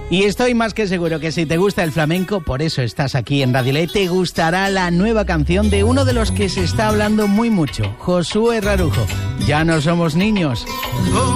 Y estoy más que seguro que si te gusta el flamenco, por eso estás aquí en Radio Le, te gustará la nueva canción de uno de los que se está hablando muy mucho, Josué Rarujo. Ya no somos niños.